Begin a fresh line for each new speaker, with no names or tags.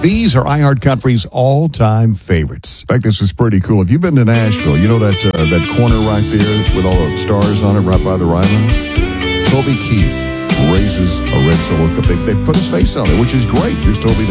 These are iHeartCountry's all-time favorites. In fact, this is pretty cool. If you've been to Nashville, you know that corner right there with all the stars on it right by the Ryman? Toby Keith raises a red Solo Cup. They put his face on it, which is great. Here's Toby